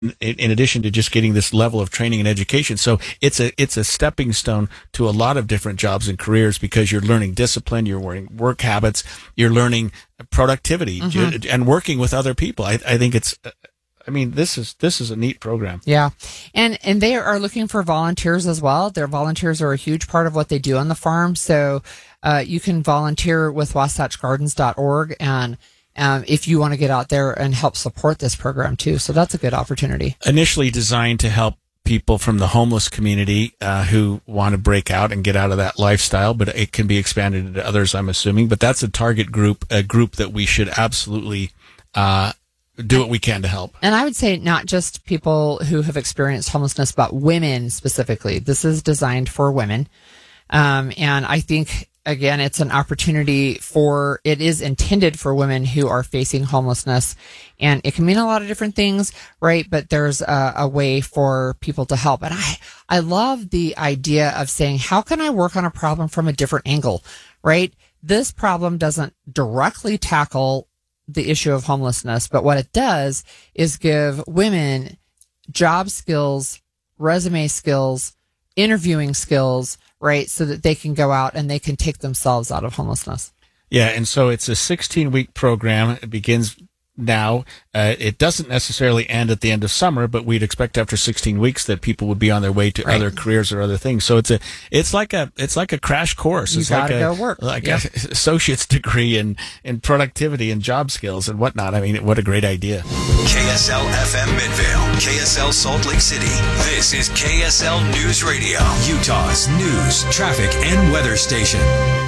in addition to just getting this level of training and education. So it's a stepping stone to a lot of different jobs and careers, because you're learning discipline, you're learning work habits, you're learning productivity, and working with other people. I think this is a neat program. Yeah. And they are looking for volunteers as well. Their volunteers are a huge part of what they do on the farm. So, you can volunteer with wasatchgardens.org, and if you want to get out there and help support this program too. So that's a good opportunity. Initially designed to help people from the homeless community who want to break out and get out of that lifestyle, but it can be expanded into others, I'm assuming. But that's a target group, a group that we should absolutely do what we can to help. And I would say not just people who have experienced homelessness, but women specifically. This is designed for women. And I think, again, it's an opportunity it is intended for women who are facing homelessness, and it can mean a lot of different things, right? But there's a way for people to help. And I love the idea of saying, how can I work on a problem from a different angle, right? This problem doesn't directly tackle the issue of homelessness, but what it does is give women job skills, resume skills, interviewing skills, right? So that they can go out and they can take themselves out of homelessness. Yeah. And so it's a 16-week program. It begins now. It doesn't necessarily end at the end of summer, but we'd expect after 16 weeks that people would be on their way to other careers or other things. So it's like a crash course. You gotta go work. Like an associate's degree in productivity and job skills and whatnot. I mean, what a great idea. KSL FM Midvale, KSL Salt Lake City. This is KSL News Radio, Utah's news, traffic, and weather station.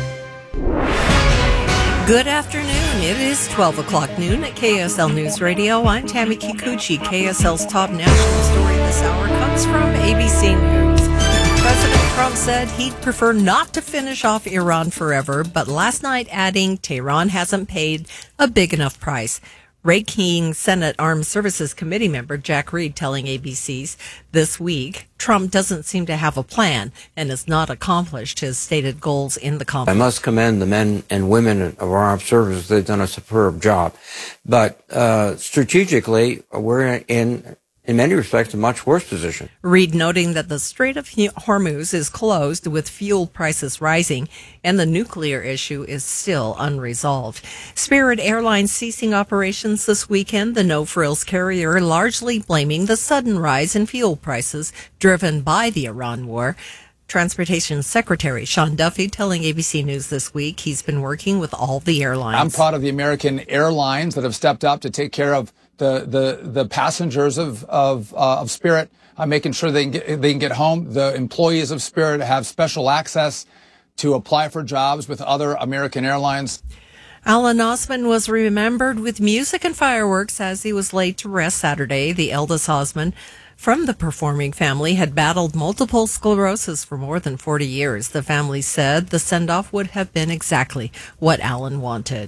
Good afternoon. It is 12 o'clock noon at KSL News Radio. I'm Tammy Kikuchi. KSL's top national story this hour comes from ABC News. President Trump said he'd prefer not to finish off Iran forever, but last night adding Tehran hasn't paid a big enough price. Ranking Senate Armed Services Committee member Jack Reed telling ABC's this week, Trump doesn't seem to have a plan and has not accomplished his stated goals in the conflict. I must commend the men and women of our armed services. They've done a superb job. But strategically, we're in many respects, a much worse position. Reed noting that the Strait of Hormuz is closed with fuel prices rising and the nuclear issue is still unresolved. Spirit Airlines ceasing operations this weekend, the no-frills carrier largely blaming the sudden rise in fuel prices driven by the Iran war. Transportation Secretary Sean Duffy telling ABC News this week he's been working with all the airlines. I'm proud of the American airlines that have stepped up to take care of the passengers of Spirit, making sure they can get home. The employees of Spirit have special access to apply for jobs with other American airlines. Alan Osman was remembered with music and fireworks as he was laid to rest Saturday. The eldest Osman from the performing family had battled multiple sclerosis for more than 40 years. The family said the send-off would have been exactly what Alan wanted.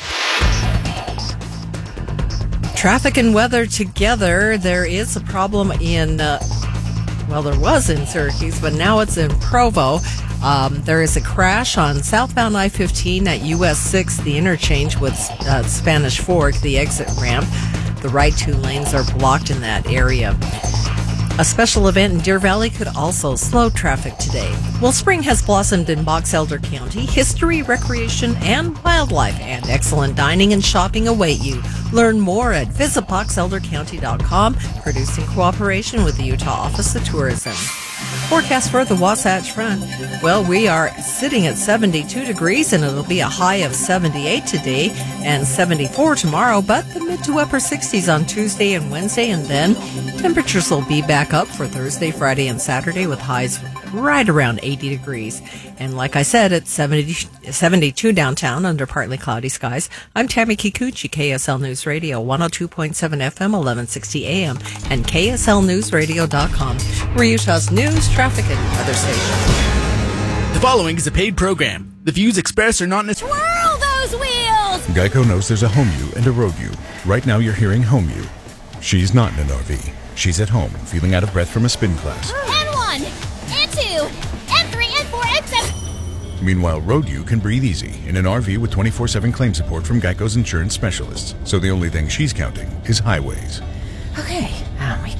Traffic and weather together. There is a problem in, there was in Syracuse, but now it's in Provo. There is a crash on southbound I-15 at US 6, the interchange with Spanish Fork, the exit ramp. The right two lanes are blocked in that area. A special event in Deer Valley could also slow traffic today. Well, spring has blossomed in Box Elder County. History, recreation, and wildlife and excellent dining and shopping await you. Learn more at visitboxeldercounty.com, produced in cooperation with the Utah Office of Tourism. Forecast for the Wasatch Front. Well, we are sitting at 72 degrees, and it'll be a high of 78 today and 74 tomorrow, but the mid to upper 60s on Tuesday and Wednesday, and then temperatures will be back up for Thursday, Friday, and Saturday with highs right around 80 degrees. And like I said, it's 72 downtown under partly cloudy skies. I'm Tammy Kikuchi, KSL News Radio, 102.7 FM, 1160 AM, and KSLNewsRadio.com. We're Utah's news, traffic, and weather station. The following is a paid program. The views expressed are not necessarily... Twirl those wheels! Geico knows there's a home you and a road you. Right now you're hearing home you. She's not in an RV. She's at home, feeling out of breath from a spin class. N1, N2, N3, N4, N7. Meanwhile, road you can breathe easy in an RV with 24/7 claim support from Geico's insurance specialists. So the only thing she's counting is highways. Okay, we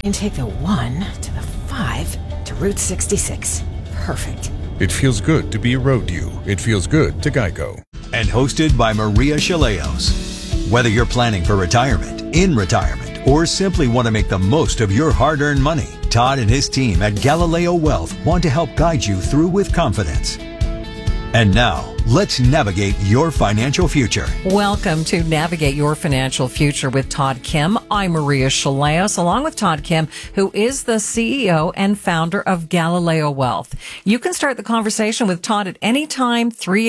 And take the 1 to the 5 to Route 66. Perfect. It feels good to be a road you. It feels good to Geico. And hosted by Maria Chaleos. Whether you're planning for retirement, in retirement, or simply want to make the most of your hard-earned money, Todd and his team at Galileo Wealth want to help guide you through with confidence. And now, let's navigate your financial future. Welcome to Navigate Your Financial Future with Todd Kim. I'm Maria Chaleos, along with Todd Kim, who is the CEO and founder of Galileo Wealth. You can start the conversation with Todd at any time,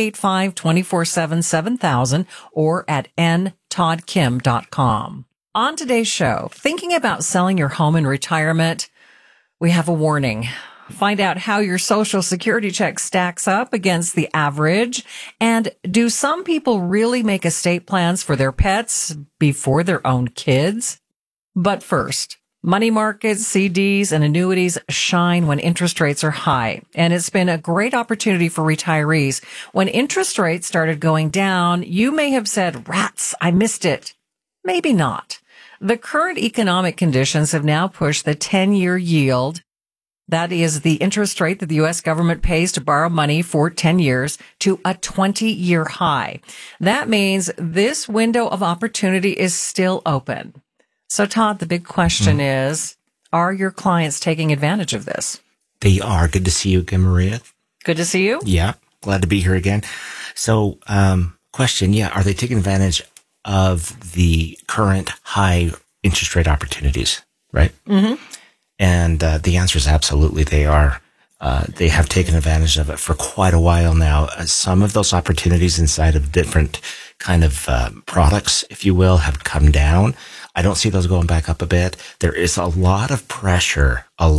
385-24-7-7000 or at ntoddkim.com. On today's show, thinking about selling your home in retirement, we have a warning. Find out how your Social Security check stacks up against the average. And do some people really make estate plans for their pets before their own kids? But first, money markets, CDs, and annuities shine when interest rates are high. And it's been a great opportunity for retirees. When interest rates started going down, you may have said, "Rats, I missed it." Maybe not. The current economic conditions have now pushed the 10-year yield, that is the interest rate that the U.S. government pays to borrow money for 10 years, to a 20-year high. That means this window of opportunity is still open. So, Todd, the big question is, are your clients taking advantage of this? They are. Good to see you again, Maria. Good to see you. Yeah, glad to be here again. So, question, are they taking advantage of the current high interest rate opportunities, right? Mm-hmm. And the answer is absolutely they are. They have taken advantage of it for quite a while now. Some of those opportunities inside of different kind of products, if you will, have come down. I don't see those going back up a bit. There is a lot of pressure on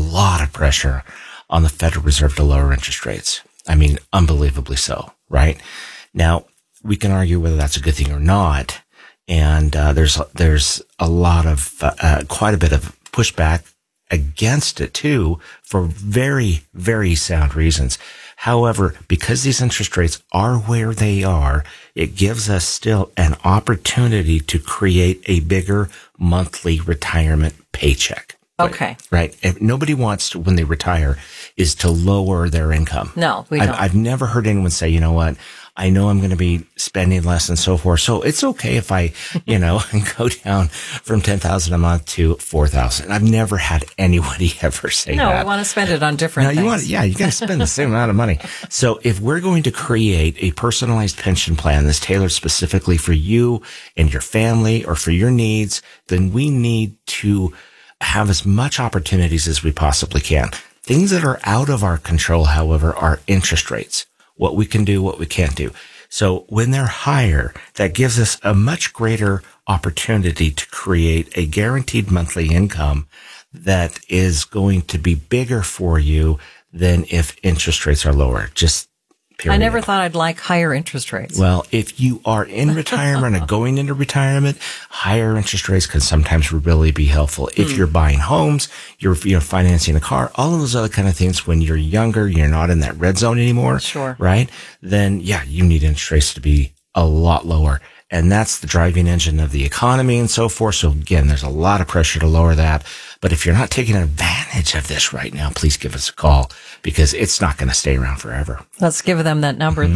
the Federal Reserve to lower interest rates. I mean, unbelievably so, right? Now, we can argue whether that's a good thing or not. And there's a lot of quite a bit of pushback against it too, for very, very sound reasons. However, because these interest rates are where they are, it gives us still an opportunity to create a bigger monthly retirement paycheck. Okay. Right. If nobody wants to, when they retire, is to lower their income. No, we don't. I've never heard anyone say, you know what, I know I'm going to be spending less and so forth. So it's okay if I, go down from $10,000 a month to $4,000. I've never had anybody ever say that. No, I want to spend it on different things. You got to spend the same amount of money. So if we're going to create a personalized pension plan that's tailored specifically for you and your family or for your needs, then we need to have as much opportunities as we possibly can. Things that are out of our control, however, are interest rates. What we can do, what we can't do. So when they're higher, that gives us a much greater opportunity to create a guaranteed monthly income that is going to be bigger for you than if interest rates are lower. Just period. I never thought I'd like higher interest rates. Well, if you are in retirement or going into retirement, higher interest rates can sometimes really be helpful. If you're buying homes, you're financing a car, all of those other kind of things, when you're younger, you're not in that red zone anymore. Sure. Right? Then, you need interest rates to be a lot lower. And that's the driving engine of the economy and so forth. So again, there's a lot of pressure to lower that. But if you're not taking advantage of this right now, please give us a call, because it's not going to stay around forever. Let's give them that number,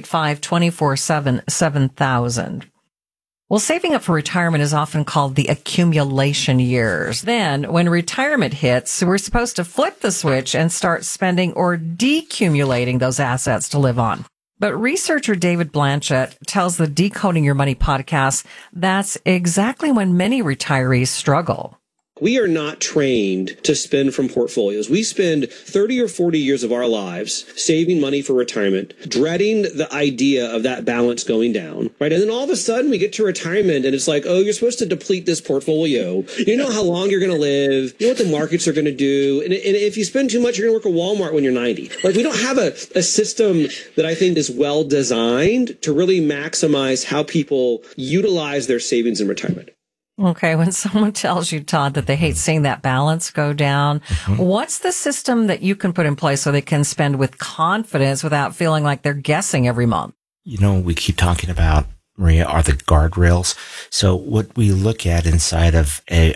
385-24-7-7000. Well, saving up for retirement is often called the accumulation years. Then, when retirement hits, we're supposed to flip the switch and start spending or decumulating those assets to live on. But researcher David Blanchett tells the Decoding Your Money podcast that's exactly when many retirees struggle. We are not trained to spend from portfolios. We spend 30 or 40 years of our lives saving money for retirement, dreading the idea of that balance going down, right? And then all of a sudden we get to retirement and it's like, oh, you're supposed to deplete this portfolio. You know how long you're going to live. You know what the markets are going to do. And if you spend too much, you're going to work at Walmart when you're 90. Like, we don't have a system that I think is well designed to really maximize how people utilize their savings in retirement. Okay, when someone tells you, Todd, that they hate seeing that balance go down, what's the system that you can put in place so they can spend with confidence without feeling like they're guessing every month? We keep talking about, Maria, are the guardrails. So what we look at inside of a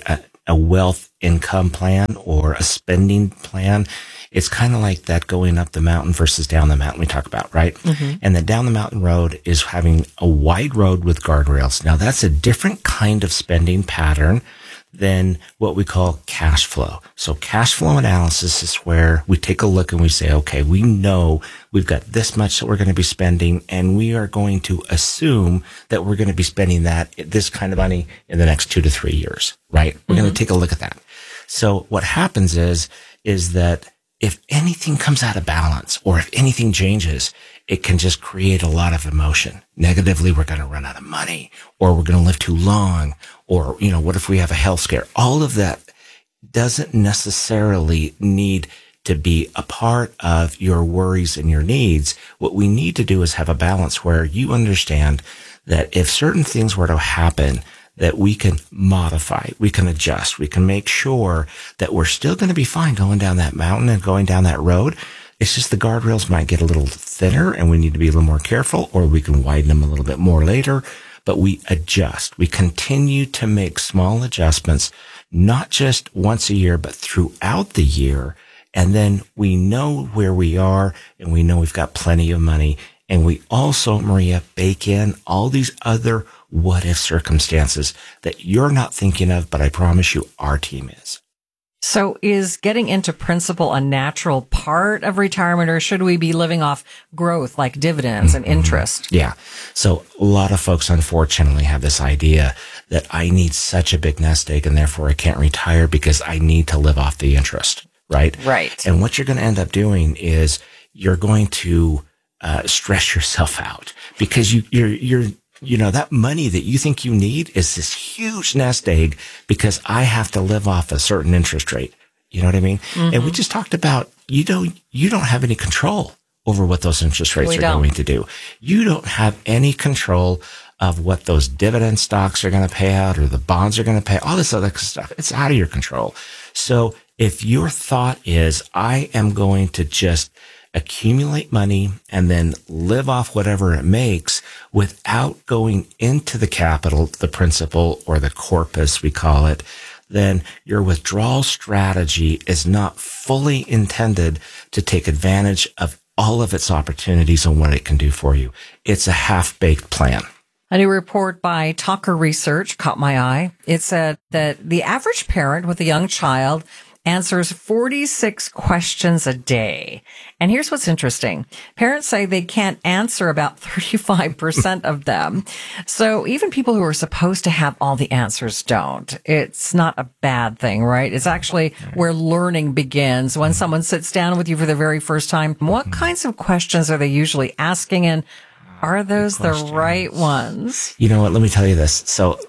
a wealth income plan or a spending plan, it's kind of like that going up the mountain versus down the mountain we talk about, right? And the down the mountain road is having a wide road with guardrails. Now that's a different kind of spending pattern than what we call cash flow. So cash flow analysis is where we take a look and we say, okay, we know we've got this much that we're going to be spending, and we are going to assume that we're going to be spending this kind of money in the next 2 to 3 years, right? We're going to take a look at that. So what happens is that if anything comes out of balance or if anything changes, it can just create a lot of emotion. Negatively, we're going to run out of money, or we're going to live too long, or, what if we have a health scare? All of that doesn't necessarily need to be a part of your worries and your needs. What we need to do is have a balance where you understand that if certain things were to happen, that we can modify, we can adjust, we can make sure that we're still going to be fine going down that mountain and going down that road. It's just the guardrails might get a little thinner and we need to be a little more careful, or we can widen them a little bit more later, but we adjust. We continue to make small adjustments, not just once a year, but throughout the year. And then we know where we are and we know we've got plenty of money. And we also, Maria, bake in all these other what if circumstances that you're not thinking of, but I promise you our team is. So is getting into principal a natural part of retirement, or should we be living off growth like dividends and interest? Yeah. So a lot of folks, unfortunately, have this idea that I need such a big nest egg and therefore I can't retire because I need to live off the interest, right? Right. And what you're going to end up doing is you're going to stress yourself out because you're that money that you think you need is this huge nest egg because I have to live off a certain interest rate. You know what I mean? And we just talked about, you don't have any control over what those interest rates are going to do. You don't have any control of what those dividend stocks are going to pay out or the bonds are going to pay, all this other stuff. It's out of your control. So if your thought is, I am going to just accumulate money and then live off whatever it makes without going into the capital, the principal, or the corpus, we call it, then your withdrawal strategy is not fully intended to take advantage of all of its opportunities and what it can do for you. It's a half-baked plan. A new report by Talker Research caught my eye. It said that the average parent with a young child answers 46 questions a day. And here's what's interesting. Parents say they can't answer about 35% of them. So even people who are supposed to have all the answers don't. It's not a bad thing, right? It's actually where learning begins. When someone sits down with you for the very first time, what kinds of questions are they usually asking? And are those the right ones? You know what? Let me tell you this. So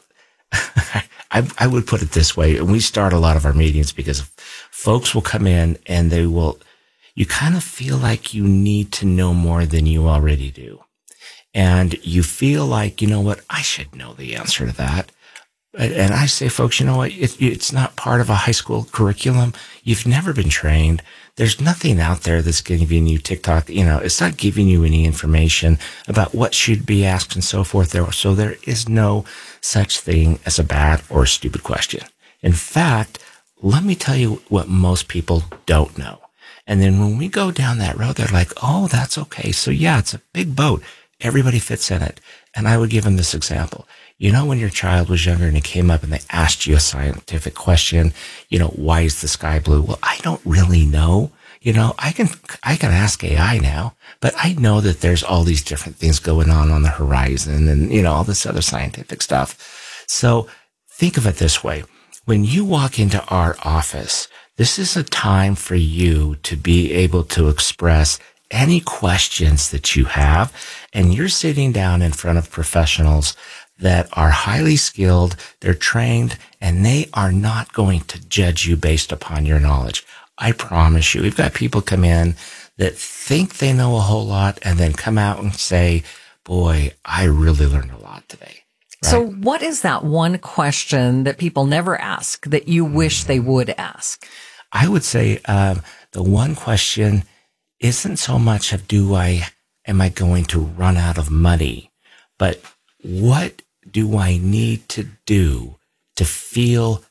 I would put it this way. And we start a lot of our meetings because folks will come in and you kind of feel like you need to know more than you already do. And you feel like, you know what, I should know the answer to that. And I say, folks, you know what, it's not part of a high school curriculum. You've never been trained. There's nothing out there that's giving you TikTok. It's not giving you any information about what should be asked and so forth. So there is no such thing as a bad or stupid question. In fact, let me tell you what most people don't know. And then when we go down that road, they're like, oh, that's okay. So yeah, it's a big boat. Everybody fits in it. And I would give them this example. When your child was younger and he came up and they asked you a scientific question, why is the sky blue? Well, I don't really know. I can ask AI now, but I know that there's all these different things going on the horizon and, all this other scientific stuff. So think of it this way. When you walk into our office, this is a time for you to be able to express any questions that you have, and you're sitting down in front of professionals that are highly skilled, they're trained, and they are not going to judge you based upon your knowledge. I promise you. We've got people come in that think they know a whole lot and then come out and say, boy, I really learned a lot today. Right? So what is that one question that people never ask that you wish they would ask? I would say the one question isn't so much of am I going to run out of money, but what do I need to do to feel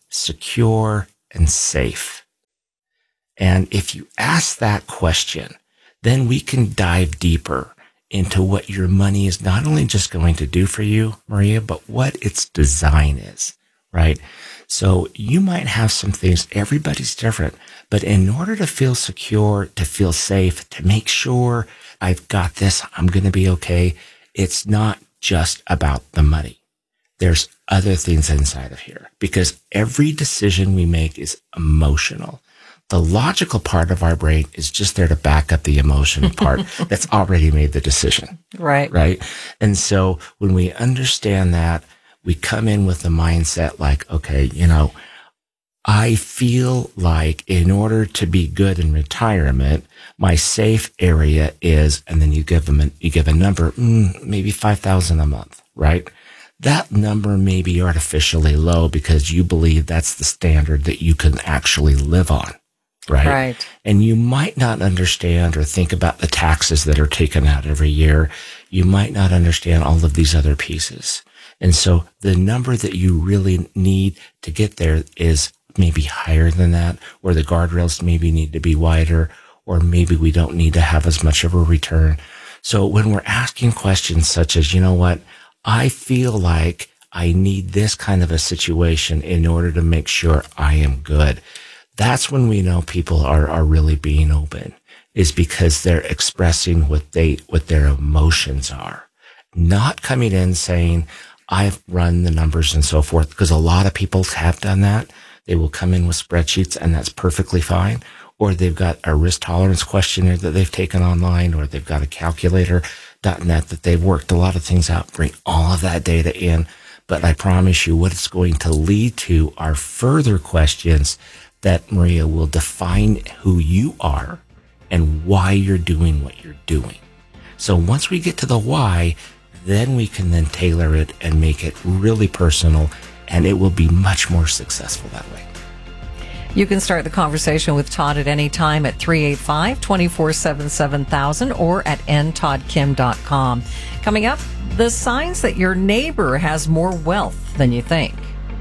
secure, and safe? And if you ask that question, then we can dive deeper into what your money is not only just going to do for you, Maria, but what its design is, right? So you might have some things, everybody's different, but in order to feel secure, to feel safe, to make sure I've got this, I'm going to be okay, it's not just about the money. There's other things inside of here because every decision we make is emotional. The logical part of our brain is just there to back up the emotional part that's already made the decision. Right. Right. And so when we understand that, we come in with the mindset like, okay, I feel like in order to be good in retirement, my safe area is, and then you give a number, maybe $5,000 a month, right? That number may be artificially low because you believe that's the standard that you can actually live on. Right. And you might not understand or think about the taxes that are taken out every year. You might not understand all of these other pieces. And so the number that you really need to get there is maybe higher than that, or the guardrails maybe need to be wider, or maybe we don't need to have as much of a return. So when we're asking questions such as, I feel like I need this kind of a situation in order to make sure I am good. That's when we know people are really being open, is because they're expressing what their emotions are, not coming in saying, I've run the numbers and so forth, because a lot of people have done that. They will come in with spreadsheets and that's perfectly fine. Or they've got a risk tolerance questionnaire that they've taken online, or they've got a calculator.net that they've worked a lot of things out, bring all of that data in. But I promise you what it's going to lead to are further questions that, Maria, will define who you are and why you're doing what you're doing. So once we get to the why, then we can then tailor it and make it really personal, and it will be much more successful that way. You can start the conversation with Todd at any time at 385-2477-7000 or at ntoddkim.com. Coming up, the signs that your neighbor has more wealth than you think.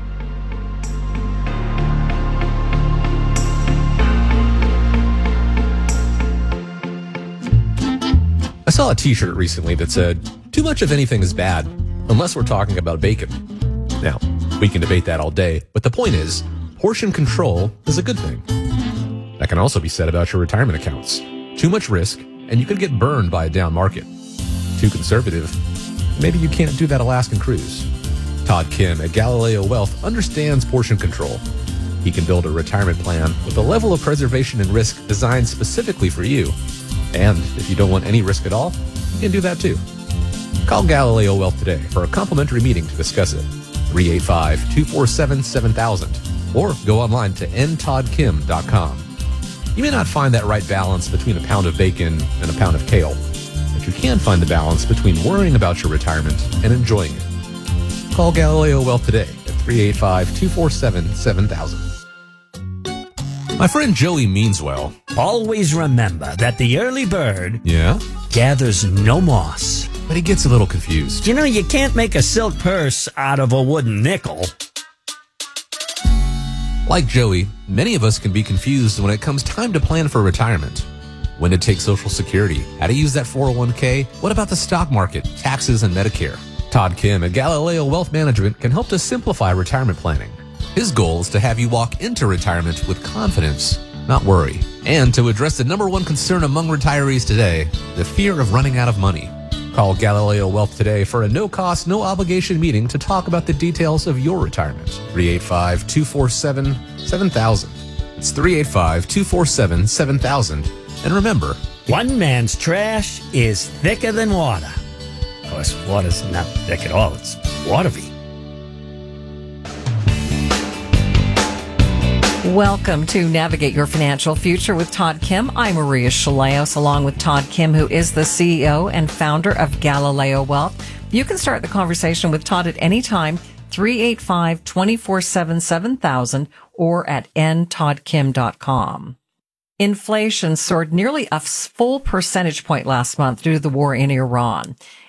I saw a t-shirt recently that said, too much of anything is bad, unless we're talking about bacon. Now, we can debate that all day, but the point is, portion control is a good thing. That can also be said about your retirement accounts. Too much risk, and you could get burned by a down market. Too conservative, maybe you can't do that Alaskan cruise. Todd Kim at Galileo Wealth understands portion control. He can build a retirement plan with a level of preservation and risk designed specifically for you. And if you don't want any risk at all, you can do that too. Call Galileo Wealth today for a complimentary meeting to discuss it. 385-247-7000 or go online to ntoddkim.com. You may not find that right balance between a pound of bacon and a pound of kale, but you can find the balance between worrying about your retirement and enjoying it. Call Galileo Wealth today at 385-247-7000. My friend Joey means well. Always remember that the early bird gathers no moss. But he gets a little confused. You can't make a silk purse out of a wooden nickel. Like Joey, many of us can be confused when it comes time to plan for retirement. When to take Social Security, how to use that 401k, what about the stock market, taxes, and Medicare? Todd Kim at Galileo Wealth Management can help to simplify retirement planning. His goal is to have you walk into retirement with confidence, not worry, and to address the number one concern among retirees today, the fear of running out of money. Call Galileo Wealth today for a no-cost, no-obligation meeting to talk about the details of your retirement. 385-247-7000. It's 385-247-7000. And remember, one man's trash is thicker than water. Of course, water's not thick at all. It's watery. Welcome to Navigate Your Financial Future with Todd Kim. I'm Maria Shilaos, along with Todd Kim, who is the CEO and founder of Galileo Wealth. You can start the conversation with Todd at any time, 385-2477-7000 or at ntoddkim.com. Inflation soared nearly a full percentage point last month due to the war in Iran.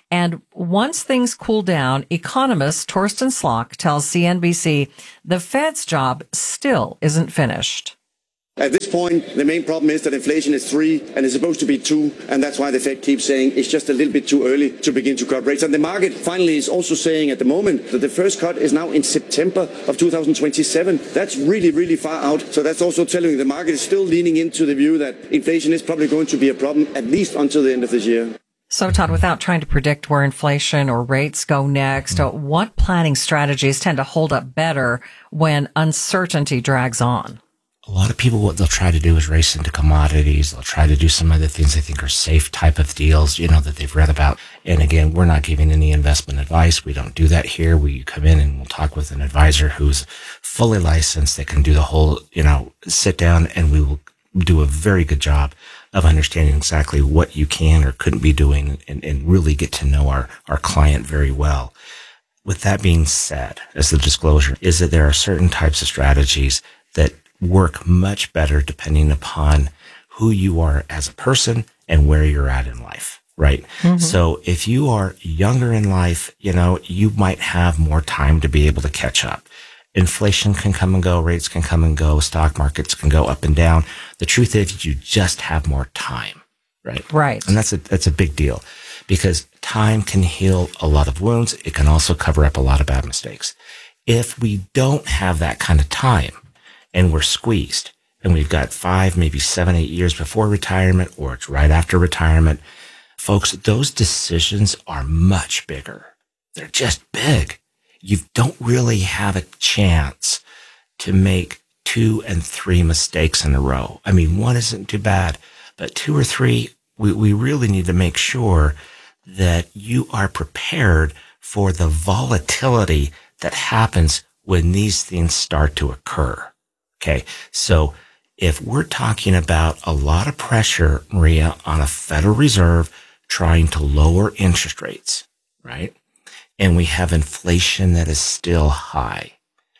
And once things cool down, economist Torsten Slok tells CNBC the Fed's job still isn't finished. At this point, the main problem is that inflation is 3 and it's supposed to be 2, and that's why the Fed keeps saying it's just a little bit too early to begin to cut rates. And the market finally is also saying at the moment that the first cut is now in September of 2027. That's really, really far out. So that's also telling you the market is still leaning into the view that inflation is probably going to be a problem at least until the end of this year. So, Todd, without trying to predict where inflation or rates go next, what planning strategies tend to hold up better when uncertainty drags on? A lot of people, what they'll try to do is race into commodities. They'll try to do some other things they think are safe type of deals, that they've read about. And again, we're not giving any investment advice. We don't do that here. We come in and we'll talk with an advisor who's fully licensed that can do the whole, sit down, and we will do a very good job of understanding exactly what you can or couldn't be doing and really get to know our client very well. With that being said, as the disclosure is that there are certain types of strategies that work much better depending upon who you are as a person and where you're at in life, right? Mm-hmm. So if you are younger in life, you might have more time to be able to catch up. Inflation can come and go, rates can come and go, stock markets can go up and down. The truth is you just have more time, right? Right. And that's a big deal because time can heal a lot of wounds. It can also cover up a lot of bad mistakes. If we don't have that kind of time, and we're squeezed, and we've got 5, maybe 7, 8 years before retirement, or it's right after retirement. Folks, those decisions are much bigger. They're just big. You don't really have a chance to make 2 and 3 mistakes in a row. I mean, 1 isn't too bad, but 2 or 3, we really need to make sure that you are prepared for the volatility that happens when these things start to occur. Okay, so if we're talking about a lot of pressure, Maria, on a Federal Reserve trying to lower interest rates, right? And we have inflation that is still high,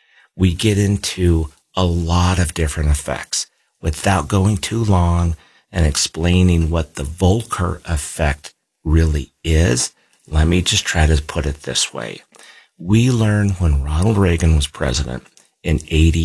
we get into a lot of different effects. Without going too long and explaining what the Volcker effect really is, let me just try to put it this way. We learned when Ronald Reagan was president in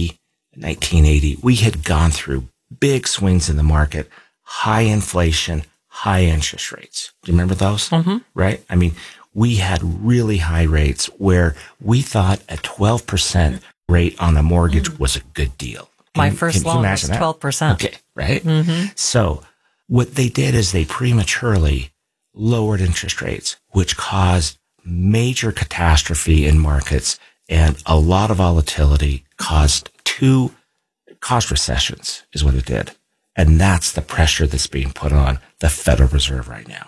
1980, we had gone through big swings in the market, high inflation, high interest rates. Do you remember those? Mm-hmm. Right? I mean, we had really high rates where we thought a 12% rate on a mortgage was a good deal. My first loan was 12%. Okay, right? Mm-hmm. So what they did is they prematurely lowered interest rates, which caused major catastrophe in markets and a lot of volatility, caused 2 cost recessions is what it did. And that's the pressure that's being put on the Federal Reserve right now.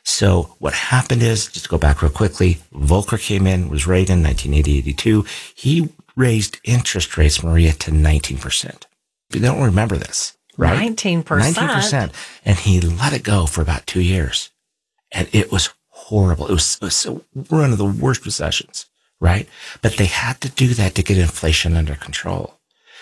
So what happened is, just to go back real quickly, Volcker came in, was Reagan, 1980-82. He raised interest rates, Maria, to 19%. You don't remember this, right? 19%. 19%. And he let it go for about 2 years. And it was horrible. It was one of the worst recessions, right? But they had to do that to get inflation under control.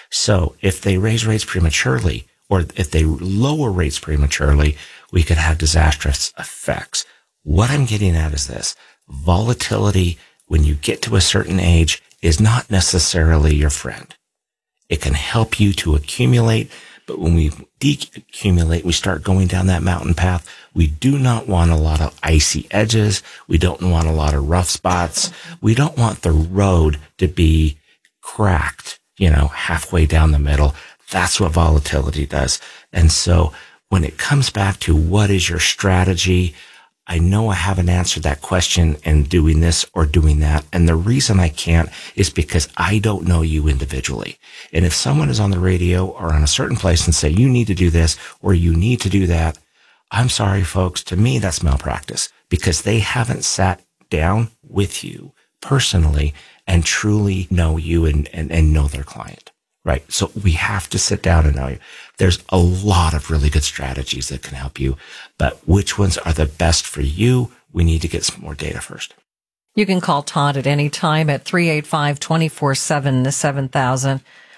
So if they raise rates prematurely, or if they lower rates prematurely, we could have disastrous effects. What I'm getting at is this. Volatility, when you get to a certain age, is not necessarily your friend. It can help you to accumulate, but when we decumulate, we start going down that mountain path. We do not want a lot of icy edges. We don't want a lot of rough spots. We don't want the road to be cracked, halfway down the middle. That's what volatility does. And so when it comes back to what is your strategy, I know I haven't answered that question in doing this or doing that. And the reason I can't is because I don't know you individually. And if someone is on the radio or on a certain place and say, you need to do this or you need to do that, I'm sorry, folks. To me, that's malpractice because they haven't sat down with you personally and truly know you and know their client. Right. So we have to sit down and know you. There's a lot of really good strategies that can help you, but which ones are the best for you? We need to get some more data first. You can call Todd at any time at 385-247-7000.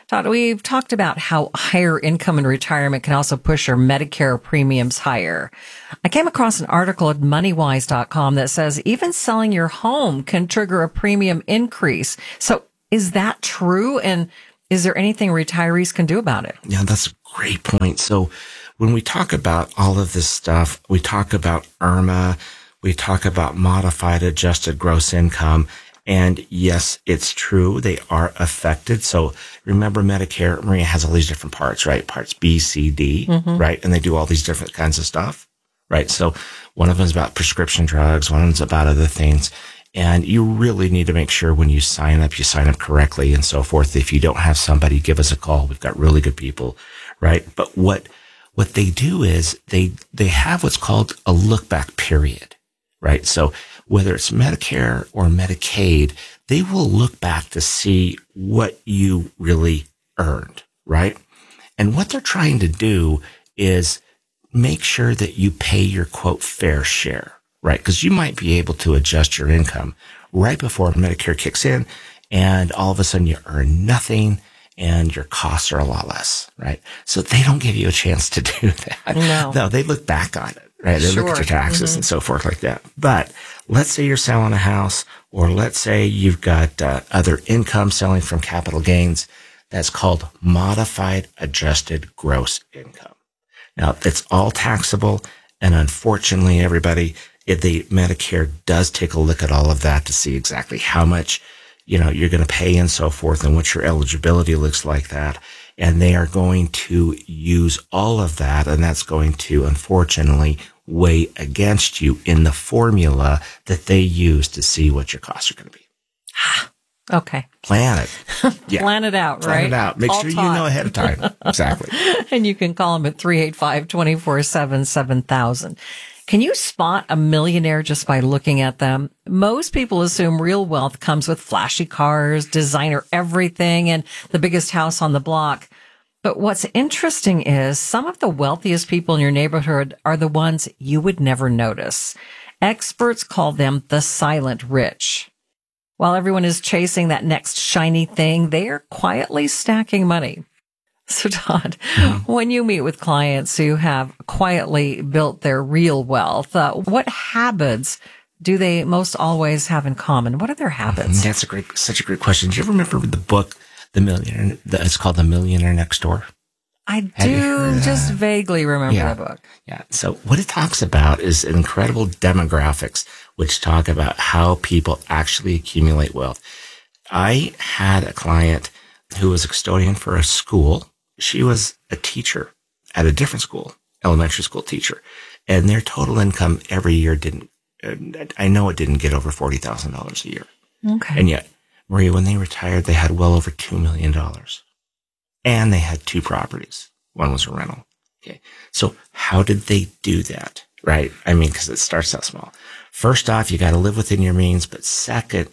Todd, we've talked about how higher income in retirement can also push your Medicare premiums higher. I came across an article at moneywise.com that says even selling your home can trigger a premium increase. So is that true? And is there anything retirees can do about it? Yeah, that's a great point. So when we talk about all of this stuff, we talk about IRMAA, we talk about modified adjusted gross income. And yes, it's true. They are affected. So remember Medicare, Maria, has all these different parts, right? Parts B, C, D, right? And they do all these different kinds of stuff, right? So one of them is about prescription drugs. One of them is about other things. And you really need to make sure when you sign up correctly and so forth. If you don't have somebody, give us a call. We've got really good people, right? But what they do is they have what's called a look back period, right? So whether it's Medicare or Medicaid, they will look back to see what you really earned, right? And what they're trying to do is make sure that you pay your, quote, fair share, right? Because you might be able to adjust your income right before Medicare kicks in, and all of a sudden you earn nothing and your costs are a lot less, right? So they don't give you a chance to do that. No, they look back on it. Right. They look at your taxes and so forth like that. But let's say you're selling a house, or let's say you've got other income selling from capital gains. That's called modified adjusted gross income. Now, it's all taxable. And unfortunately, everybody, the Medicare does take a look at all of that to see exactly how much, you're going to pay and so forth, and what your eligibility looks like that. And they are going to use all of that, and that's going to, unfortunately, weigh against you in the formula that they use to see what your costs are going to be. Okay. Plan it. Yeah. Plan it out, right? Plan it out. Make sure you know ahead of time. Exactly. And you can call them at 385-247-7000. Can you spot a millionaire just by looking at them? Most people assume real wealth comes with flashy cars, designer everything, and the biggest house on the block. But what's interesting is some of the wealthiest people in your neighborhood are the ones you would never notice. Experts call them the silent rich. While everyone is chasing that next shiny thing, they are quietly stacking money. So Todd, when you meet with clients who have quietly built their real wealth, what habits do they most always have in common? What are their habits? That's such a great question. Do you ever remember the book, The Millionaire? It's called The Millionaire Next Door. I do just vaguely remember the book. Yeah. So what it talks about is incredible demographics, which talk about how people actually accumulate wealth. I had a client who was a custodian for a school. She was a teacher at a different school, elementary school teacher, and their total income every year didn't get over $40,000 a year. Okay. And yet, Maria, when they retired, they had well over $2 million. And they had 2 properties. One was a rental. Okay. So how did they do that? Right? I mean, because it starts out small. First off, you got to live within your means. But second,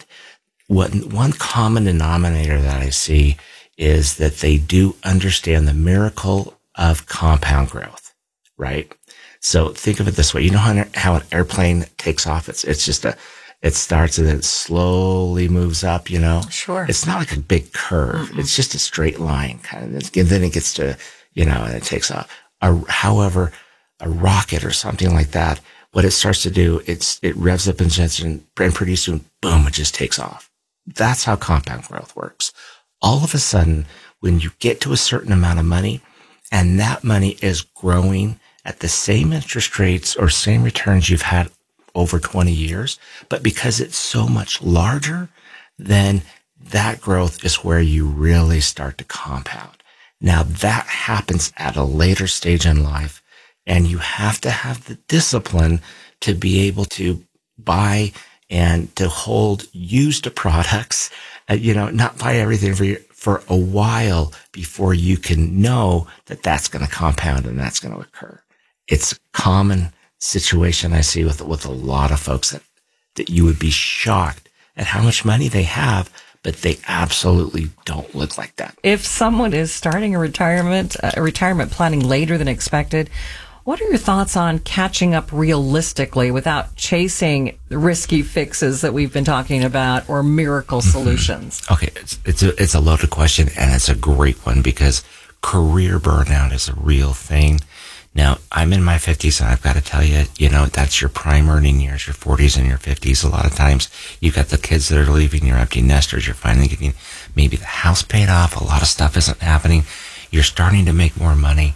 one common denominator that I see is that they do understand the miracle of compound growth, right? So think of it this way. You know how an airplane takes off? It's just it starts and then it slowly moves up, Sure. It's not like a big curve. Mm-hmm. It's just a straight line kind of. And then it gets to, and it takes off. However, a rocket or something like that, what it starts to do, it revs up and pretty soon, boom, it just takes off. That's how compound growth works. All of a sudden, when you get to a certain amount of money and that money is growing at the same interest rates or same returns you've had over 20 years, but because it's so much larger, then that growth is where you really start to compound. Now that happens at a later stage in life, and you have to have the discipline to be able to buy and to hold used products, not buy everything for a while before you can know that that's going to compound and that's going to occur. It's a common situation I see with a lot of folks that you would be shocked at how much money they have, but they absolutely don't look like that. If someone is starting a retirement planning later than expected, What are your thoughts on catching up realistically without chasing risky fixes that we've been talking about or miracle solutions? Okay, it's a loaded question, and it's a great one because career burnout is a real thing. Now, I'm in my 50s, and I've got to tell you, that's your prime earning years, your 40s and your 50s. A lot of times, you've got the kids that are leaving, you're empty nesters, you're finally getting maybe the house paid off, a lot of stuff isn't happening, you're starting to make more money.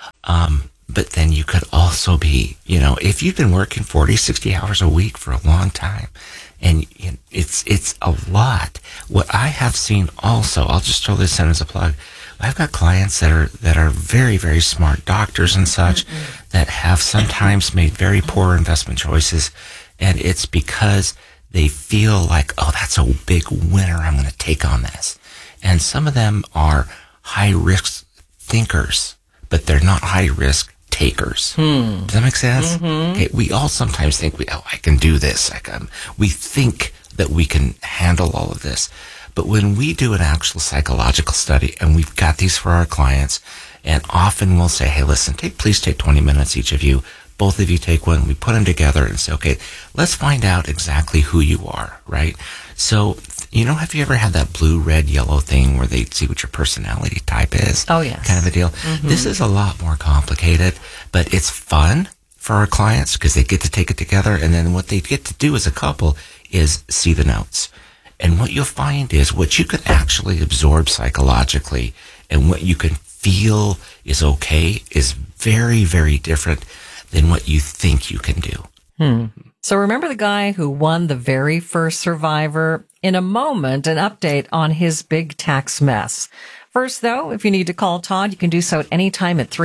But then you could also be, if you've been working 40, 60 hours a week for a long time, and it's a lot. What I have seen also, I'll just throw this in as a plug. I've got clients that are very, very smart doctors and such that have sometimes made very poor investment choices. And it's because they feel like, oh, that's a big winner. I'm going to take on this. And some of them are high risk thinkers, but they're not high risk takers. Does that make sense? Okay, we all sometimes think, I can do this. We think that we can handle all of this. But when we do an actual psychological study, and we've got these for our clients, and often we'll say, hey, listen, please take 20 minutes, each of you. Both of you take one. We put them together and say, okay, let's find out exactly who you are, right? So, have you ever had that blue, red, yellow thing where they see what your personality type is? Oh, yes. Kind of a deal. This is a lot more complicated, but it's fun for our clients because they get to take it together. And then what they get to do as a couple is see the notes. And what you'll find is what you can actually absorb psychologically and what you can feel is okay is very, very different than what you think you can do. So remember the guy who won the very first Survivor? In a moment, an update on his big tax mess. First, though, if you need to call Todd, you can do so at any time at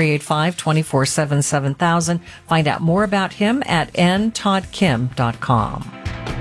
385-24-7-7000. Find out more about him at ntoddkim.com.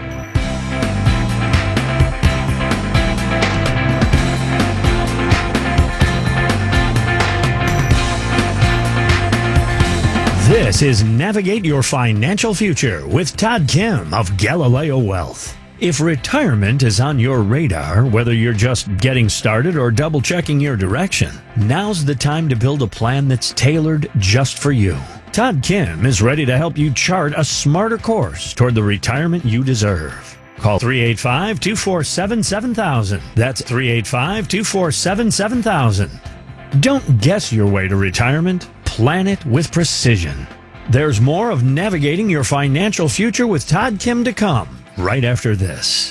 This is Navigate Your Financial Future with Todd Kim of Galileo Wealth. If retirement is on your radar, whether you're just getting started or double-checking your direction, now's the time to build a plan that's tailored just for you. Todd Kim is ready to help you chart a smarter course toward the retirement you deserve. Call 385-247-7000. That's 385-247-7000. Don't guess your way to retirement. Plan it with precision. There's more of Navigating Your Financial Future with Todd Kim to come right after this.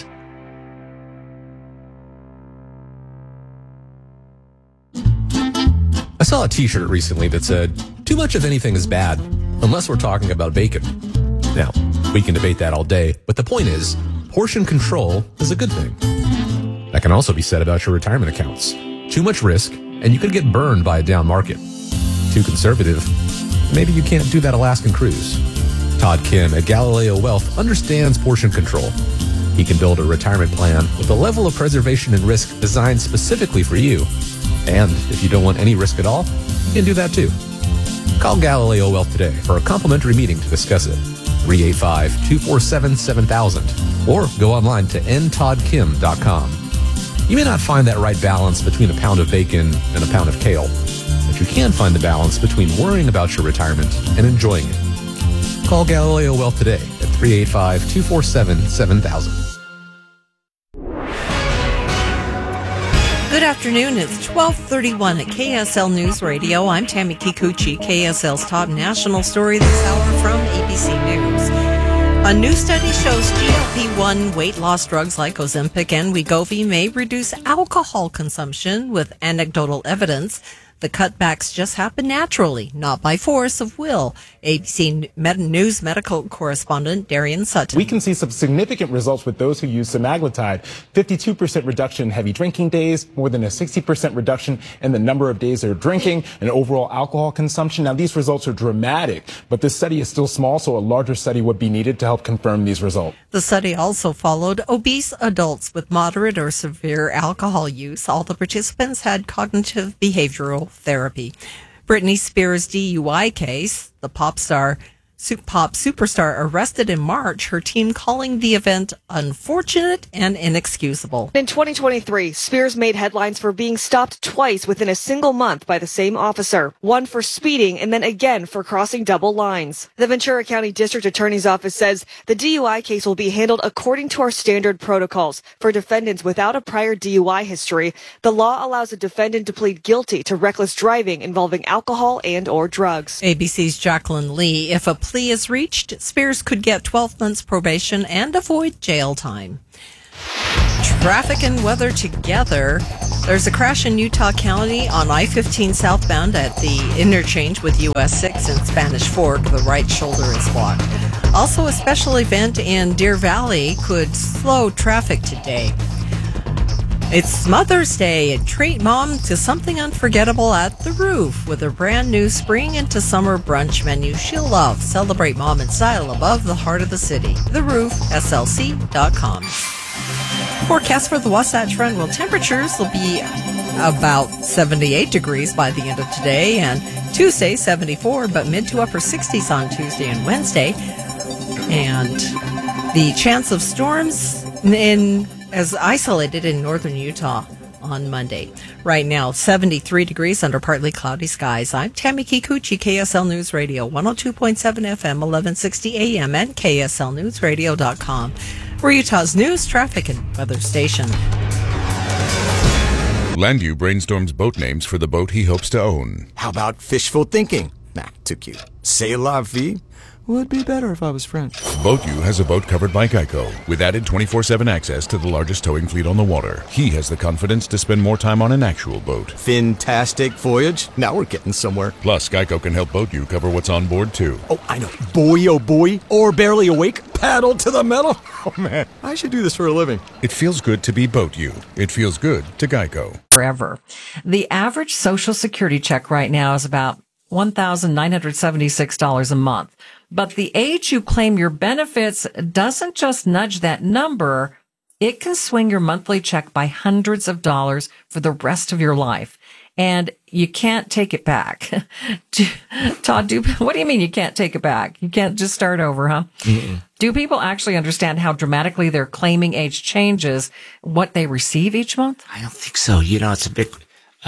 I saw a t-shirt recently that said, too much of anything is bad, unless we're talking about bacon. Now, we can debate that all day, but the point is, portion control is a good thing. That can also be said about your retirement accounts. Too much risk, and you could get burned by a down market. Too conservative, maybe you can't do that Alaskan cruise. Todd Kim at Galileo Wealth understands portion control. He can build a retirement plan with a level of preservation and risk designed specifically for you. And if you don't want any risk at all, you can do that too. Call Galileo Wealth today for a complimentary meeting to discuss it. 385-247-7000 or go online to ntoddkim.com. You may not find that right balance between a pound of bacon and a pound of kale, but you can find the balance between worrying about your retirement and enjoying it. Call Galileo Wealth today at 385-247-7000. Good afternoon. It's 12:31 at KSL News Radio. I'm Tammy Kikuchi, KSL's top national story this hour from ABC News. A new study shows GLP-1 weight loss drugs like Ozempic and Wegovy may reduce alcohol consumption with anecdotal evidence. The cutbacks just happen naturally, not by force of will. ABC News medical correspondent Darian Sutton. We can see some significant results with those who use semaglutide. 52% reduction in heavy drinking days, more than a 60% reduction in the number of days they're drinking, and overall alcohol consumption. Now, these results are dramatic, but this study is still small, so a larger study would be needed to help confirm these results. The study also followed obese adults with moderate or severe alcohol use. All the participants had cognitive behavioral therapy. Britney Spears' DUI case, the pop star Soup Pop superstar arrested in March, her team calling the event unfortunate and inexcusable. In 2023, Spears made headlines for being stopped twice within a single month by the same officer, one for speeding and then again for crossing double lines. The Ventura County District Attorney's Office says the DUI case will be handled according to our standard protocols. For defendants without a prior DUI history, the law allows a defendant to plead guilty to reckless driving involving alcohol and or drugs. ABC's Jacqueline Lee. If a plea is reached, Spears could get 12 months probation and avoid jail time. Traffic and weather together. There's a crash in Utah County on I-15 southbound at the interchange with US 6 in Spanish Fork. The right shoulder is blocked. Also, a special event in Deer Valley could slow traffic today. It's Mother's Day, and treat mom to something unforgettable at The Roof with a brand new spring into summer brunch menu she'll love. Celebrate mom in style above the heart of the city. The Roof, SLC.com. Forecast for the Wasatch Front. Well, temperatures will be about 78 degrees by the end of today, and Tuesday 74, but mid to upper 60s on Tuesday and Wednesday. And the chance of storms as isolated in northern Utah on Monday. Right now, 73 degrees under partly cloudy skies. I'm Tammy Kikuchi, KSL News Radio, 102.7 FM, 1160 AM, and KSLNewsRadio.com. We're Utah's news, traffic, and weather station. Landu brainstorms boat names for the boat he hopes to own. How about fishful thinking? Nah, too cute. C'est la vie? Would be better if I was French. BoatU has a boat covered by Geico with added 24/7 access to the largest towing fleet on the water. He has the confidence to spend more time on an actual boat. Fantastic voyage. Now we're getting somewhere. Plus, Geico can help BoatU cover what's on board, too. Oh, I know. Boy, oh boy. Or barely awake. Paddle to the metal. Oh, man. I should do this for a living. It feels good to be BoatU. It feels good to Geico. Forever. The average Social Security check right now is about $1,976 a month. But the age you claim your benefits doesn't just nudge that number. It can swing your monthly check by hundreds of dollars for the rest of your life. And you can't take it back. Todd, what do you mean you can't take it back? You can't just start over, huh? Mm-mm. Do people actually understand how dramatically their claiming age changes what they receive each month? I don't think so. It's a big,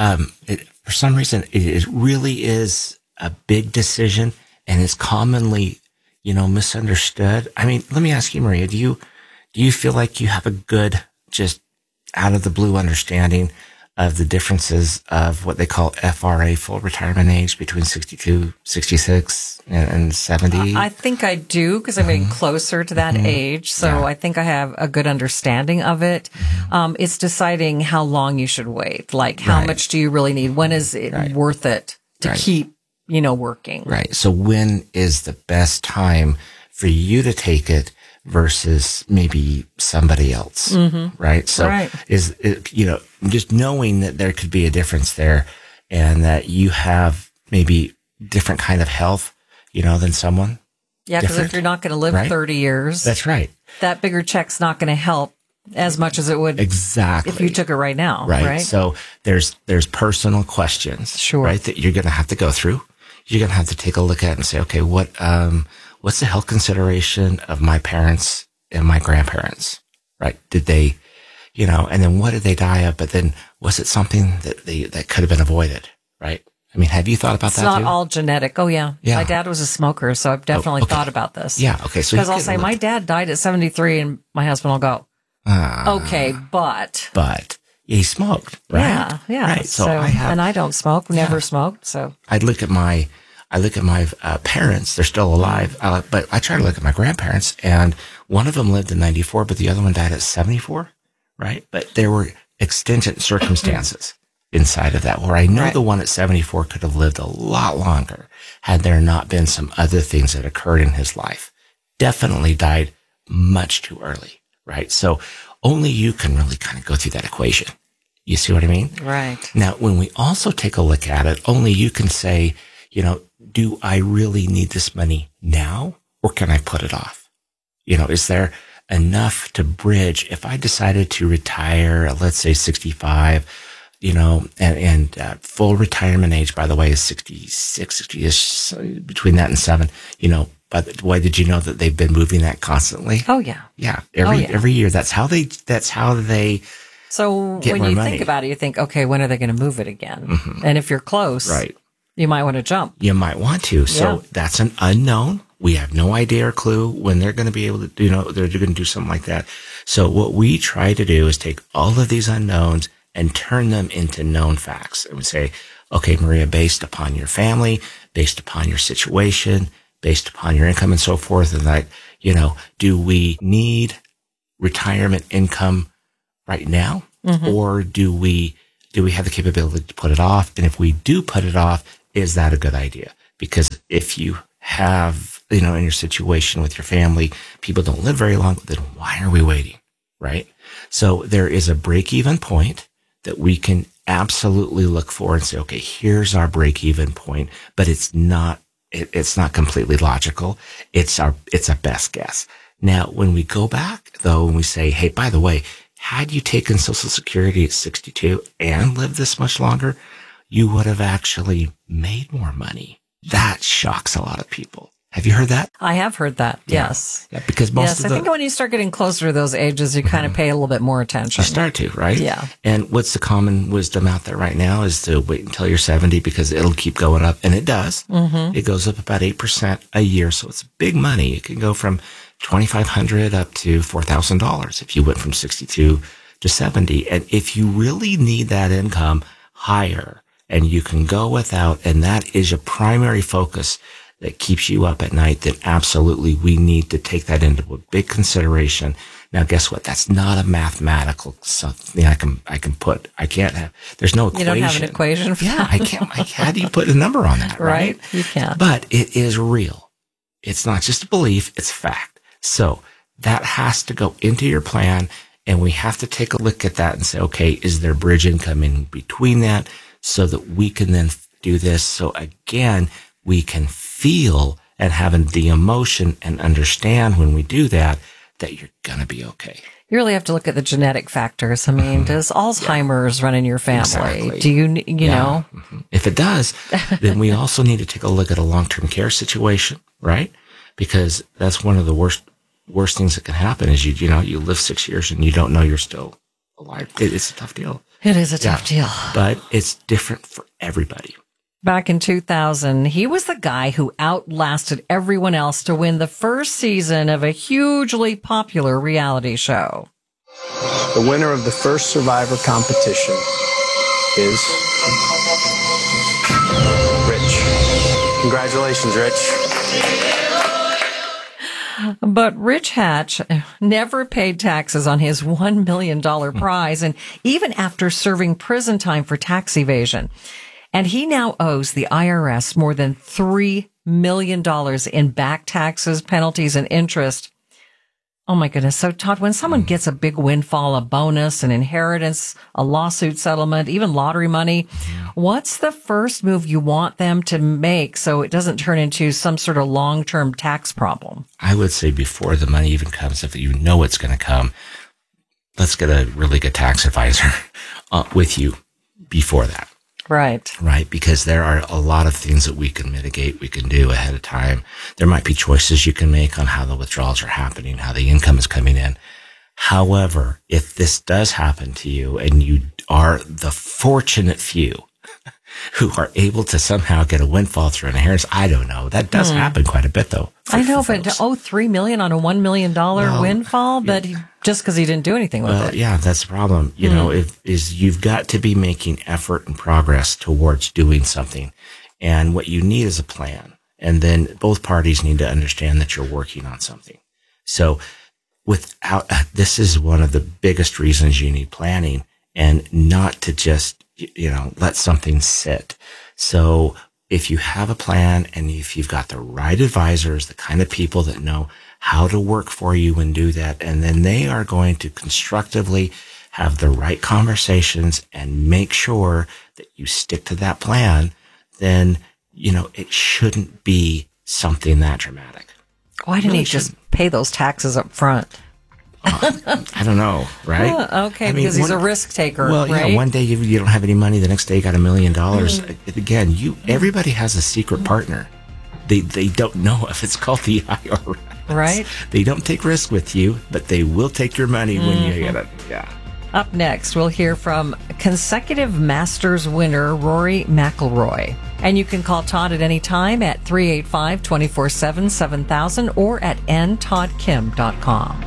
for some reason, it really is a big decision. And it's commonly, misunderstood. I mean, let me ask you, Maria, do you feel like you have a good, just out of the blue understanding of the differences of what they call FRA, full retirement age, between 62, 66, and 70? I think I do, because I'm getting closer to that age. So I think I have a good understanding of it. It's deciding how long you should wait. Like, how much do you really need? When is it worth it to keep working? Right. So when is the best time for you to take it versus maybe somebody else? Mm-hmm. Right. So is it, just knowing that there could be a difference there and that you have maybe different kind of health, than someone. Yeah. Because if you're not going to live 30 years. That's right. That bigger check's not going to help as much as it would if you took it right now. Right. So there's personal questions, right, that you're going to have to go through. You're going to have to take a look at it and say, okay, what's the health consideration of my parents and my grandparents, right? Did they, and then what did they die of? But then was it something that could have been avoided, right? I mean, have you thought about that too? It's not all genetic. Oh, yeah. My dad was a smoker, so I've definitely thought about this. Yeah, okay. So because I'll say, my dad died at 73, and my husband will go, okay, but. He smoked, right? Yeah. Right. So and I don't smoke, never smoked. So I look at my parents. They're still alive, but I try to look at my grandparents, and one of them lived in 94, but the other one died at 74, right? But there were extingent circumstances inside of that, where I know the one at 74 could have lived a lot longer had there not been some other things that occurred in his life. Definitely died much too early, right? So only you can really kind of go through that equation. You see what I mean? Right. Now, when we also take a look at it, only you can say, do I really need this money now, or can I put it off? Is there enough to bridge if I decided to retire, let's say 65, and full retirement age, by the way, is 66, 60-ish, between that and 7, By the way, did you know that they've been moving that constantly? Oh yeah. Yeah. Every year. That's how they So get when more you money. think about it, you think, okay, when are they going to move it again? And if you're close, Right. you might want to jump. You might want to. So that's an unknown. We have no idea or clue when they're going to be able to, they're going to do something like that. So what we try to do is take all of these unknowns and turn them into known facts. And we say, okay, Maria, based upon your family, based upon your situation, based upon your income and so forth, and like, do we need retirement income right now? Or do we have the capability to put it off? And if we do put it off, is that a good idea? Because if you have, in your situation with your family, people don't live very long, then why are we waiting? Right? So there is a break-even point that we can absolutely look for and say, okay, here's our break-even point, but it's not completely logical. It's a best guess. Now, when we go back though, and we say, hey, by the way, had you taken Social Security at 62 and lived this much longer, you would have actually made more money. That shocks a lot of people. Have you heard that? I have heard that. Yeah. Yes. Yeah, because I think when you start getting closer to those ages, you kind of pay a little bit more attention. You start to, right? Yeah. And what's the common wisdom out there right now is to wait until you're 70 because it'll keep going up. And it does. It goes up about 8% a year. So it's big money. It can go from $2,500 up to $4,000 if you went from 62 to 70. And if you really need that income higher and you can go without, and that is your primary focus that keeps you up at night, then absolutely we need to take that into a big consideration. Now, guess what? That's not a mathematical something I can't have, there's no equation. You don't have an equation for that? I can't, how do you put a number on that, right? You can't. But it is real. It's not just a belief, it's fact. So that has to go into your plan, and we have to take a look at that and say, okay, is there bridge income in between that so that we can then do this? So again, we can feel and have the emotion and understand when we do that you're going to be okay. You really have to look at the genetic factors. I mean, does Alzheimer's run in your family? Exactly. Do you know? If it does, then we also need to take a look at a long-term care situation, right? Because that's one of the worst things that can happen is you live 6 years and you don't know you're still alive. It's a tough deal. It is a tough deal. But it's different for everybody. Back in 2000, he was the guy who outlasted everyone else to win the first season of a hugely popular reality show. The winner of the first Survivor competition is Rich. Congratulations, Rich. But Rich Hatch never paid taxes on his $1 million prize, and even after serving prison time for tax evasion. And he now owes the IRS more than $3 million in back taxes, penalties, and interest. Oh my goodness. So Todd, when someone gets a big windfall, a bonus, an inheritance, a lawsuit settlement, even lottery money, what's the first move you want them to make so it doesn't turn into some sort of long-term tax problem? I would say before the money even comes, if you know it's going to come, let's get a really good tax advisor with you before that. Right. Right. Because there are a lot of things that we can mitigate, we can do ahead of time. There might be choices you can make on how the withdrawals are happening, how the income is coming in. However, if this does happen to you and you are the fortunate few who are able to somehow get a windfall through an inheritance, I don't know. That does happen quite a bit though. I know, but to owe $3 million on a $1 million windfall, but just because he didn't do anything with it. Yeah, that's the problem. You know, you've got to be making effort and progress towards doing something. And what you need is a plan. And then both parties need to understand that you're working on something. So this is one of the biggest reasons you need planning and not to just, let something sit. So if you have a plan and if you've got the right advisors, the kind of people that know how to work for you and do that, and then they are going to constructively have the right conversations and make sure that you stick to that plan, then, it shouldn't be something that dramatic. Why didn't he just pay those taxes up front? I don't know, right? Okay, because he's a risk taker, well, right? Yeah, one day you don't have any money, the next day you got $1 million. Again, everybody has a secret partner they don't know if it's called the IRS. Right. They don't take risk with you, but they will take your money when you get it. Yeah. Up next, we'll hear from consecutive Masters winner Rory McIlroy. And you can call Todd at any time at 385-24-7, 7000 or at ntoddkim.com.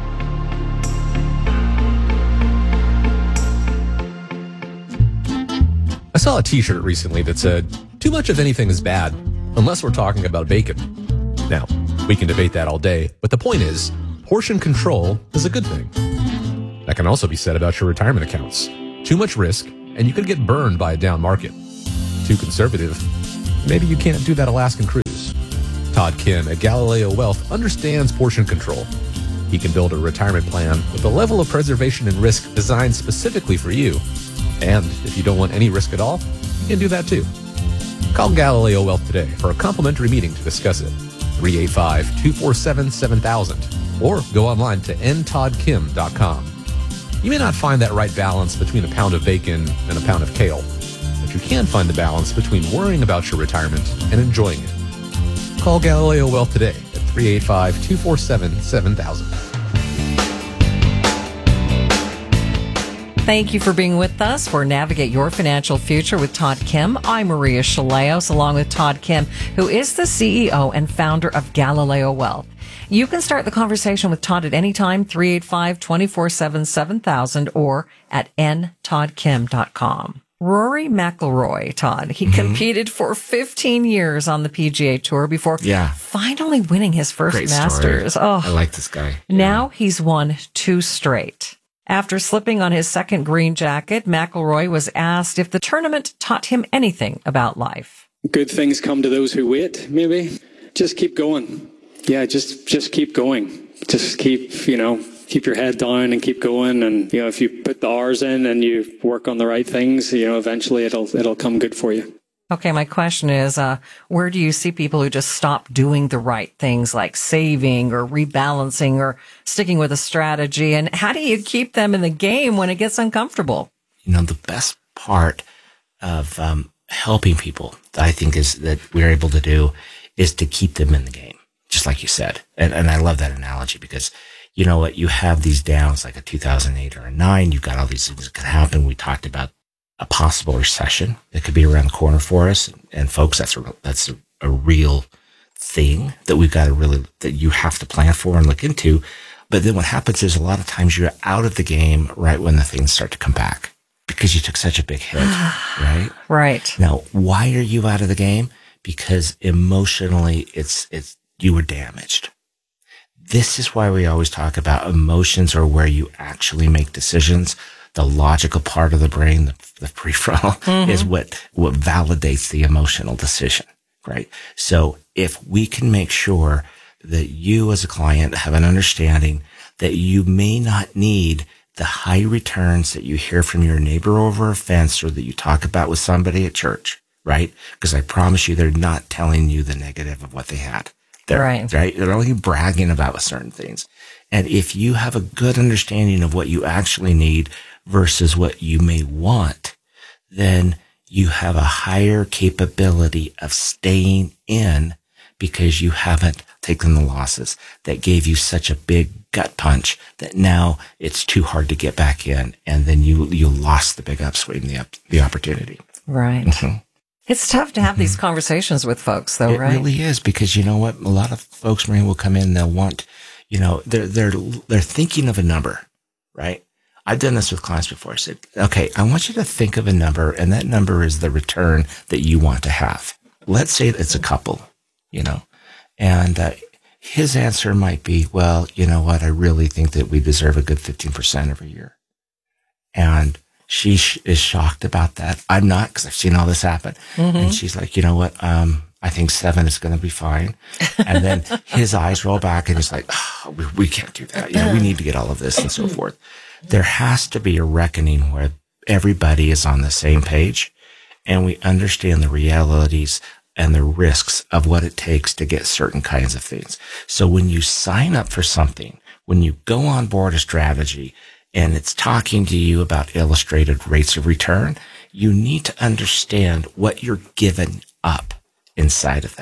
I saw a t-shirt recently that said, too much of anything is bad, unless we're talking about bacon. Now, we can debate that all day, but the point is, portion control is a good thing. That can also be said about your retirement accounts. Too much risk, and you could get burned by a down market. Too conservative, maybe you can't do that Alaskan cruise. Todd Kim at Galileo Wealth understands portion control. He can build a retirement plan with a level of preservation and risk designed specifically for you. And if you don't want any risk at all, you can do that too. Call Galileo Wealth today for a complimentary meeting to discuss it. 385-247-7000 or go online to ntoddkim.com. You may not find that right balance between a pound of bacon and a pound of kale, but you can find the balance between worrying about your retirement and enjoying it. Call Galileo Wealth today at 385-247-7000. Thank you for being with us for Navigate Your Financial Future with Todd Kim. I'm Maria Chaleos, along with Todd Kim, who is the CEO and founder of Galileo Wealth. You can start the conversation with Todd at any time, 385-24-7, 7000 or at ntoddkim.com. Rory McIlroy, Todd, he competed for 15 years on the PGA Tour before finally winning his first Great Masters. Story. Oh, I like this guy. Now he's won 2 straight. After slipping on his second green jacket, McIlroy was asked if the tournament taught him anything about life. Good things come to those who wait, maybe. Just keep going. Yeah, just keep going. Just keep your head down and keep going. And, if you put the hours in and you work on the right things, eventually it'll come good for you. Okay, my question is, where do you see people who just stop doing the right things like saving or rebalancing or sticking with a strategy? And how do you keep them in the game when it gets uncomfortable? The best part of helping people that I think is that we're able to do is to keep them in the game, just like you said. And I love that analogy because you know what? You have these downs like a 2008 or a 9. You've got all these things that can happen. We talked about a possible recession that could be around the corner for us. And folks, that's a real thing that we've got to that you have to plan for and look into. But then what happens is a lot of times you're out of the game right when the things start to come back because you took such a big hit, right? Right. Now, why are you out of the game? Because emotionally you were damaged. This is why we always talk about emotions are where you actually make decisions. The logical part of the brain, the prefrontal, is what validates the emotional decision, right? So if we can make sure that you as a client have an understanding that you may not need the high returns that you hear from your neighbor over a fence or that you talk about with somebody at church, right? Because I promise you, they're not telling you the negative of what they had. Right? They're only bragging about certain things. And if you have a good understanding of what you actually need versus what you may want, then you have a higher capability of staying in because you haven't taken the losses that gave you such a big gut punch that now it's too hard to get back in. And then you lost the big upswing, the opportunity. Right. Mm-hmm. It's tough to have these conversations with folks though, right? It really is because you know what? A lot of folks, Maureen, will come in and they'll want, they're thinking of a number, right? I've done this with clients before. I said, okay, I want you to think of a number, and that number is the return that you want to have. Let's say it's a couple, and his answer might be, well, you know what? I really think that we deserve a good 15% every year. And she is shocked about that. I'm not, because I've seen all this happen. Mm-hmm. And she's like, you know what? I think 7 is going to be fine. And then his eyes roll back and he's like, oh, we can't do that. We need to get all of this and so forth. There has to be a reckoning where everybody is on the same page and we understand the realities and the risks of what it takes to get certain kinds of things. So when you sign up for something, when you go on board a strategy and it's talking to you about illustrated rates of return, you need to understand what you're giving up inside of that.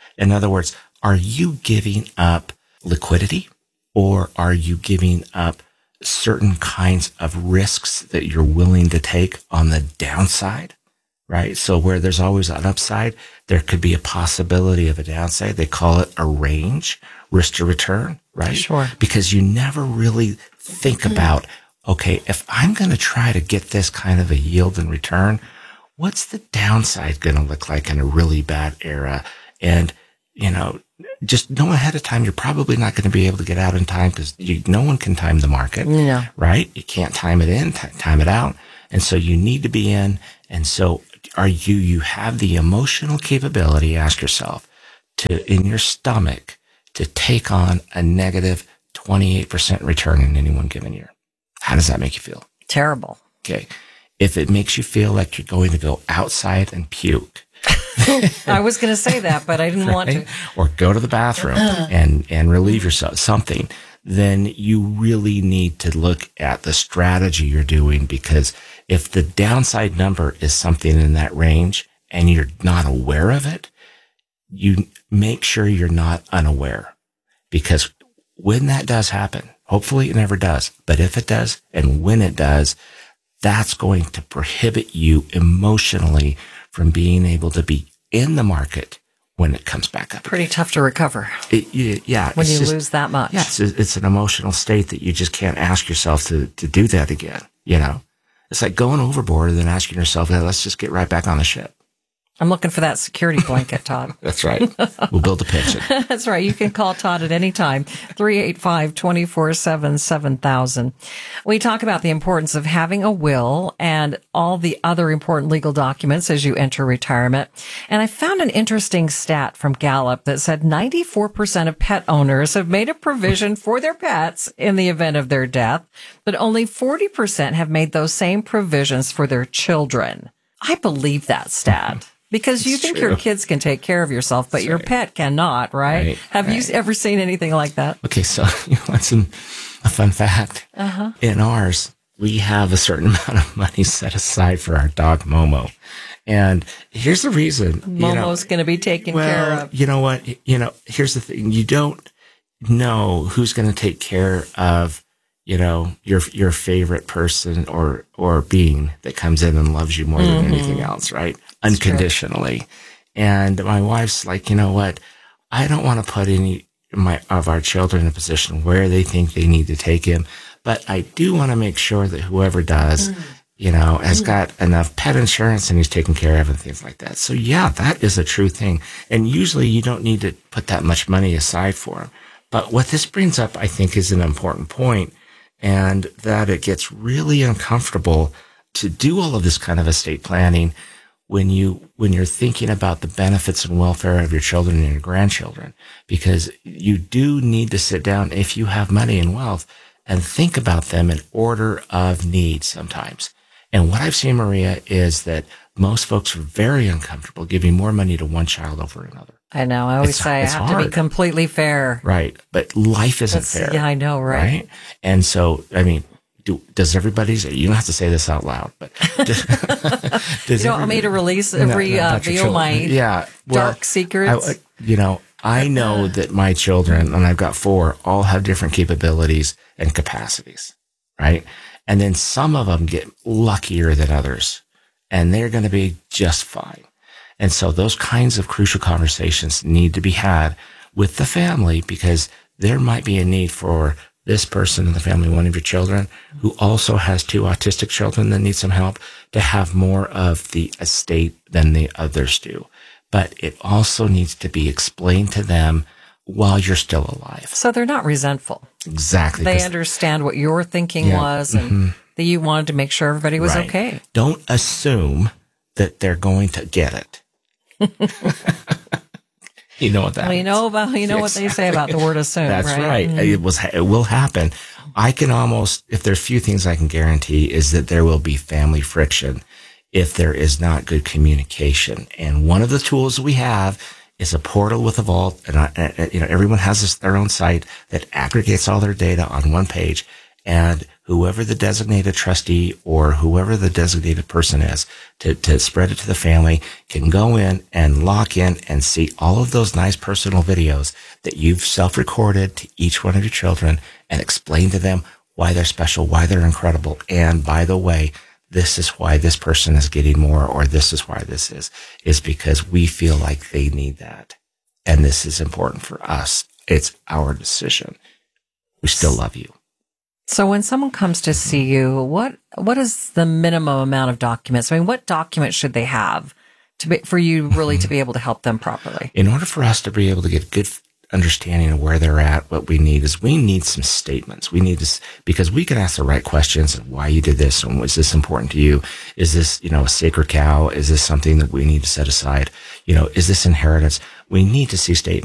In other words, are you giving up liquidity, or are you giving up certain kinds of risks that you're willing to take on the downside? Right? So where there's always an upside, there could be a possibility of a downside. They call it a range, risk to return, right? Sure. Because you never really think about, okay, if I'm going to try to get this kind of a yield and return, what's the downside going to look like in a really bad era? And, just know ahead of time, you're probably not going to be able to get out in time because no one can time the market, right? You can't time it in, time it out. And so you need to be in. And so you have the emotional capability, ask yourself, in your stomach, to take on a negative 28% return in any one given year. How does that make you feel? Terrible. Okay. If it makes you feel like you're going to go outside and puke. I was going to say that, but I didn't want to. Or go to the bathroom and relieve yourself, something, then you really need to look at the strategy you're doing, because if the downside number is something in that range and you're not aware of it, you make sure you're not unaware, because when that does happen, hopefully it never does, but if it does, and when it does, that's going to prohibit you emotionally from being able to be in the market when it comes back up. Pretty tough to recover. When you lose that much. Yeah, it's an emotional state that you just can't ask yourself to do that again. It's like going overboard and then asking yourself, hey, let's just get right back on the ship. I'm looking for that security blanket, Todd. That's right. We'll build a pension. That's right. You can call Todd at any time, 385-24-7-7000. We talk about the importance of having a will and all the other important legal documents as you enter retirement. And I found an interesting stat from Gallup that said 94% of pet owners have made a provision for their pets in the event of their death, but only 40% have made those same provisions for their children. I believe that stat. Because you think your kids can take care of yourself, but your pet cannot, right? Have you ever seen anything like that? Okay, so you want a fun fact? In ours, we have a certain amount of money set aside for our dog, Momo. And here's the reason. Momo's going to be taken care of. You know what? Here's the thing. You don't know who's going to take care of your favorite person or being that comes in and loves you more than anything else, right? Unconditionally. And my wife's like, you know what? I don't want to put any of our children in a position where they think they need to take him, but I do want to make sure that whoever does, has got enough pet insurance and he's taken care of and things like that. So yeah, that is a true thing. And usually you don't need to put that much money aside for him. But what this brings up, I think, is an important point. And that it gets really uncomfortable to do all of this kind of estate planning when you're thinking about the benefits and welfare of your children and your grandchildren, because you do need to sit down, if you have money and wealth, and think about them in order of need sometimes. And what I've seen, Maria, is that most folks are very uncomfortable giving more money to one child over another. I know. I always say I have to be completely fair. Right. But life isn't fair. Yeah, I know, right? And so, does everybody say, you don't have to say this out loud, but does you want me to release reveal my dark secrets? I know that my children, and I've got 4, all have different capabilities and capacities, right? And then some of them get luckier than others, and they're going to be just fine. And so those kinds of crucial conversations need to be had with the family, because there might be a need for this person in the family, one of your children, who also has 2 autistic children that need some help, to have more of the estate than the others do. But it also needs to be explained to them while you're still alive. So they're not resentful. Exactly. They understand what your thinking was, and that you wanted to make sure everybody was okay. Don't assume that they're going to get it. You know what that means. You know what they say about the word assume. That's right. It will happen. I can almost, if there's few things I can guarantee, is that there will be family friction if there is not good communication. And one of the tools we have is a portal with a vault, and everyone has their own site that aggregates all their data on one page. And whoever the designated trustee or whoever the designated person is to spread it to the family can go in and lock in and see all of those nice personal videos that you've self-recorded to each one of your children and explain to them why they're special, why they're incredible. And by the way, this is why this person is getting more, or this is why this is because we feel like they need that. And this is important for us. It's our decision. We still love you. So when someone comes to see you, what is the minimum amount of documents? I mean, what documents should they have for you really to be able to help them properly? In order for us to be able to get good understanding of where they're at, what we need some statements. We need this because we can ask the right questions of why you did this and was this important to you? Is this, a sacred cow? Is this something that we need to set aside? Is this inheritance? We need to see statements.